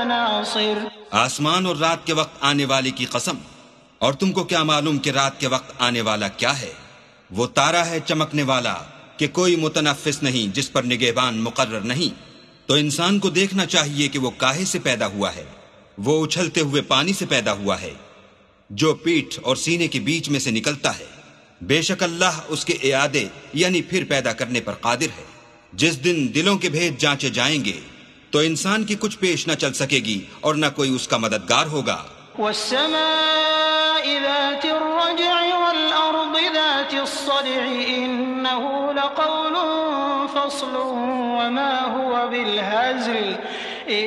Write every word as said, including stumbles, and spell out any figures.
नासिर। आसमान और रात के वक्त आने वाले की कसम, और तुमको क्या मालूम कि रात के वक्त आने वाला क्या है? वो तारा है चमकने वाला कि कोई मुतनफ़िस नहीं, जिस पर निगहबान मुकर्रर नहीं। तो इंसान को देखना चाहिए कि वो काहे से पैदा हुआ है। वो उछलते हुए पानी से पैदा हुआ है जो पीठ और सीने के बीच में से निकलता है। बेशक अल्लाह उसके इयादे यानी फिर पैदा करने पर कादिर है। जिस दिन दिलों के भेद जांचे जाएंगे तो इंसान की कुछ पेश न चल सकेगी और न कोई उसका मददगार होगा। वस्समाइ ज़ातिर रज्इ वल अर्दि ज़ातिस सदइ इन्नहु लक़ौलुन फ़स्लुन वमा हुवा बिल हज़्ल